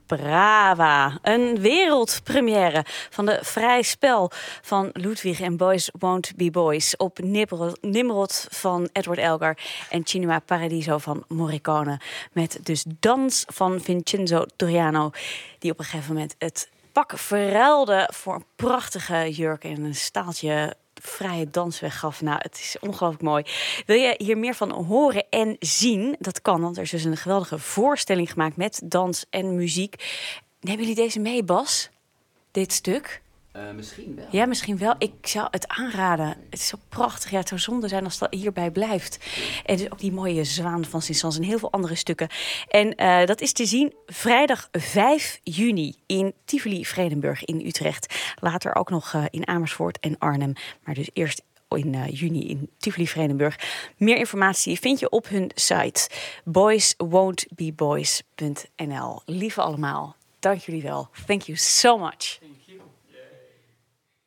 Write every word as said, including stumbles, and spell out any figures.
Brava, een wereldpremière van de Vrij Spel van Ludwig en Boys Won't Be Boys op Nimrod van Edward Elgar en Cinema Paradiso van Morricone. Met dus dans van Vincenzo Torriano, die op een gegeven moment het pak verruilde voor een prachtige jurk en een staaltje vrije dans weggaf. Nou, het is ongelooflijk mooi. Wil je hier meer van horen en zien? Dat kan, want er is dus een geweldige voorstelling gemaakt met dans en muziek. Nemen jullie deze mee, Bas? Dit stuk? Uh, misschien wel. Ja, misschien wel. Ik zou het aanraden. Het is zo prachtig. Ja, het zou zonde zijn als dat hierbij blijft. En dus ook die mooie zwaan van Saint-Saëns en heel veel andere stukken. En uh, dat is te zien vrijdag vijf juni in Tivoli Vredenburg in Utrecht. Later ook nog uh, in Amersfoort en Arnhem. Maar dus eerst in uh, juni in Tivoli Vredenburg. Meer informatie vind je op hun site boys won't be boys punt n l. Lieve allemaal, dank jullie wel. Thank you so much.